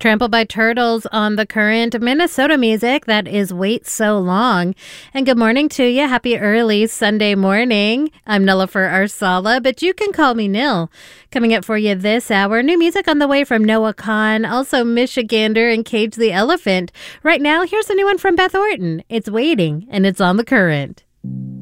Trampled by Turtles on the Current, Minnesota music. That is Wait So Long. And good morning to you. Happy early Sunday morning. I'm Nilofer Arsala, but you can call me Nil. Coming up for you this hour, new music on the way from Noah Kahan, also Michigander and Cage the Elephant. Right now, here's a new one from Beth Orton. It's Waiting, and it's on the Current.